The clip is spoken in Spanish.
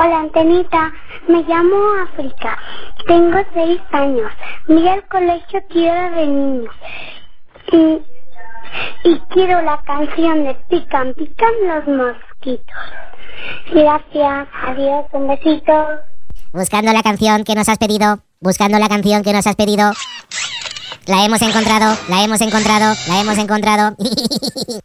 Hola, Antenita. Me llamo África. Tengo 6 años. Voy al colegio Tierra de Niños. Y quiero la canción de Pican, pican los mosquitos. Gracias. Adiós. Un besito. Buscando la canción que nos has pedido. Buscando la canción que nos has pedido. La hemos encontrado. La hemos encontrado. La hemos encontrado.